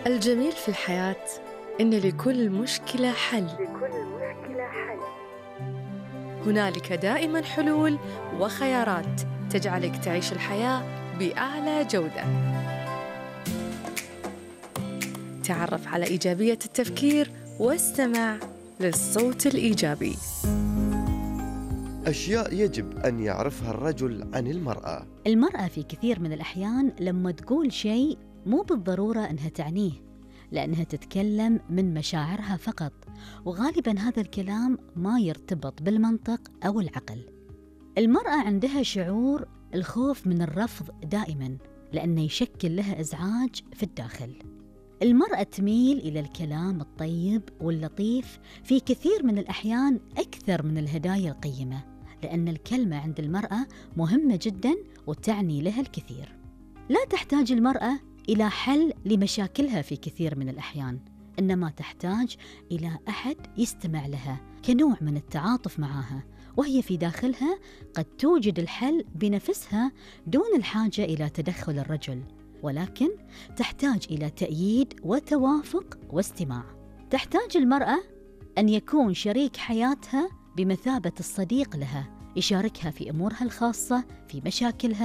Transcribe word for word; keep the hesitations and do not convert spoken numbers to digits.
الجميل في الحياة إن لكل مشكلة حل. لكل مشكلة حل. هنالك دائماً حلول وخيارات تجعلك تعيش الحياة بأعلى جودة. تعرف على إيجابية التفكير واستمع للصوت الإيجابي. أشياء يجب أن يعرفها الرجل عن المرأة. المرأة في كثير من الأحيان لما تقول شيء مو بالضرورة أنها تعنيه، لأنها تتكلم من مشاعرها فقط، وغالباً هذا الكلام ما يرتبط بالمنطق أو العقل. المرأة عندها شعور الخوف من الرفض دائماً، لأنه يشكل لها إزعاج في الداخل. المرأة تميل إلى الكلام الطيب واللطيف في كثير من الأحيان أكثر من الهدايا القيمة، لأن الكلمة عند المرأة مهمة جداً وتعني لها الكثير. لا تحتاج المرأة إلى حل لمشاكلها في كثير من الأحيان، إنما تحتاج إلى أحد يستمع لها كنوع من التعاطف معها، وهي في داخلها قد توجد الحل بنفسها دون الحاجة إلى تدخل الرجل، ولكن تحتاج إلى تأييد وتوافق واستماع. تحتاج المرأة أن يكون شريك حياتها بمثابة الصديق لها، يشاركها في أمورها الخاصة، في مشاكلها،